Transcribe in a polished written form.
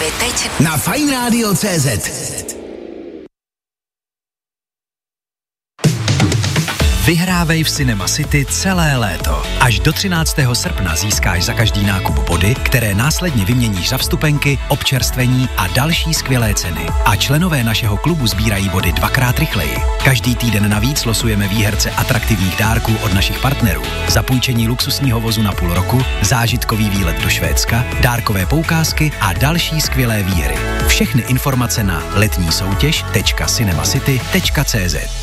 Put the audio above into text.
právě teď na fajnradio.cz. Vyhrávej v Cinema City celé léto. Až do 13. srpna získáš za každý nákup body, které následně vyměníš za vstupenky, občerstvení a další skvělé ceny. A členové našeho klubu sbírají body 2x rychleji. Každý týden navíc losujeme výherce atraktivních dárků od našich partnerů. Zapůjčení luxusního vozu na půl roku, zážitkový výlet do Švédska, dárkové poukázky a další skvělé výhry. Všechny informace na letnísoutěž.cinemacity.cz.